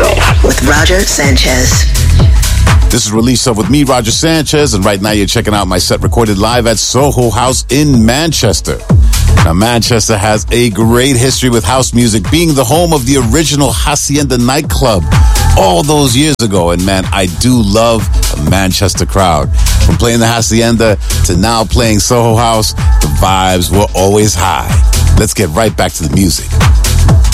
Yourself with Roger Sanchez. This is Release Up with me, Roger Sanchez, and right now you're checking out my set recorded live at Soho House in Manchester. Now, Manchester has a great history with house music, being the home of the original Hacienda nightclub all those years ago. And man, I do love the Manchester crowd. From playing the Hacienda to now playing Soho House, the vibes were always high. Let's get right back to the music.